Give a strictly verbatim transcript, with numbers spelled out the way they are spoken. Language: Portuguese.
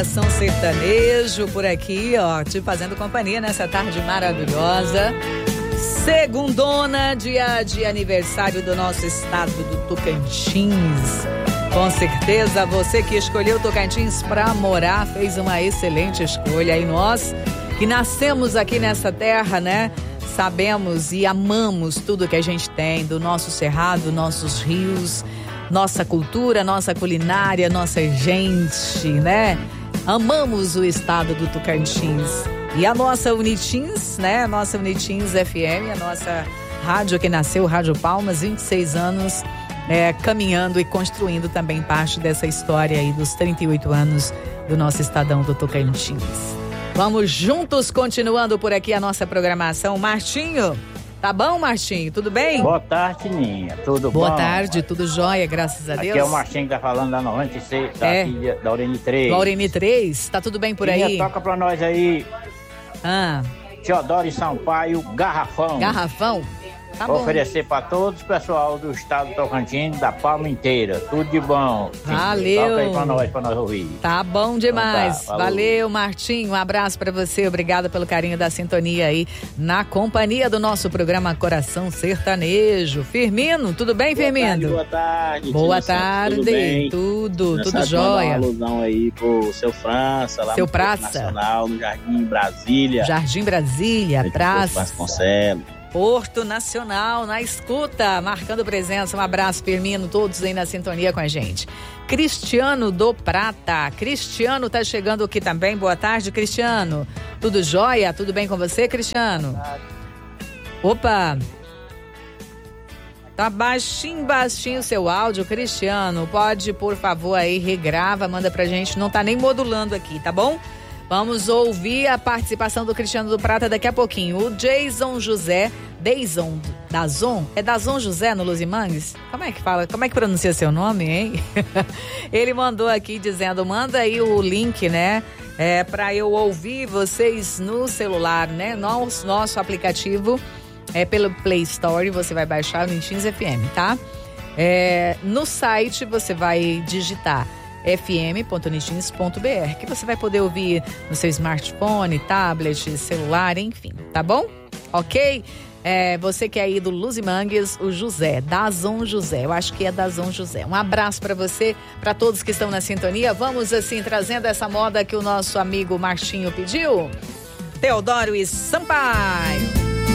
Coração Sertanejo por aqui, ó, te fazendo companhia nessa tarde maravilhosa. Segundona, dia de aniversário do nosso estado do Tocantins. Com certeza, você que escolheu Tocantins para morar fez uma excelente escolha. E nós que nascemos aqui nessa terra, né? Sabemos e amamos tudo que a gente tem do nosso cerrado, nossos rios, nossa cultura, nossa culinária, nossa gente, né? Amamos o estado do Tocantins. E a nossa Unitins, né? A nossa Unitins F M, a nossa rádio que nasceu, Rádio Palmas, vinte e seis anos, é, caminhando e construindo também parte dessa história aí dos trinta e oito anos do nosso estadão do Tocantins. Vamos juntos, continuando por aqui a nossa programação. Martinho, tá bom, Martinho? Tudo bem? Boa tarde, Ninha. Tudo Boa bom? Boa tarde, tudo jóia, graças a Deus. Aqui é o Martinho que tá falando da noventa e seis, da, é. filha, da Aureni três. Da Aureni três, tá tudo bem por Ninha, aí? toca pra nós aí. Ah. Teodoro e Sampaio, Garrafão. Garrafão? Tá Vou bom. oferecer para todos o pessoal do estado do Tocantins, da Palma inteira. Tudo de bom. Valeu. Toca aí pra nós, pra nós ouvir. Tá bom demais. Então tá, valeu, Martinho. Um abraço pra você. Obrigada pelo carinho da sintonia aí na companhia do nosso programa Coração Sertanejo. Firmino, tudo bem, boa Firmino? Tarde, boa tarde. Boa tarde. Tudo bem? Tudo, Nessa tudo jóia. Uma alusão aí pro seu França, lá seu no Praça. Nacional, no Jardim Brasília. Jardim Brasília, Praça. Vasconcelos. Porto Nacional, na escuta, marcando presença. Um abraço, Firmino, todos aí na sintonia com a gente. Cristiano do Prata. Cristiano tá chegando aqui também. Boa tarde, Cristiano. Tudo jóia? Tudo bem com você, Cristiano? Opa! Tá baixinho, baixinho o seu áudio, Cristiano. Pode, por favor, aí, regrava, manda pra gente. Não tá nem modulando aqui, tá bom? Vamos ouvir a participação do Cristiano do Prata daqui a pouquinho. O Jason José, Deison Dazon, é Dazon José no Luzimangues? Como é que fala? Como é que pronuncia seu nome, hein? Ele mandou aqui dizendo, manda aí o link, né? É, pra eu ouvir vocês no celular, né? Nosso, nosso aplicativo é pelo Play Store, você vai baixar o Unitins F M, tá? É, no site você vai digitar f m ponto unitins ponto b r, que você vai poder ouvir no seu smartphone, tablet, celular, enfim, tá bom? Ok? É, você que é aí do Luzimangues, o José, Dazon José, eu acho que é Dazon José. Um abraço pra você, pra todos que estão na sintonia. Vamos assim, trazendo essa moda que o nosso amigo Martinho pediu. Teodoro e Sampaio.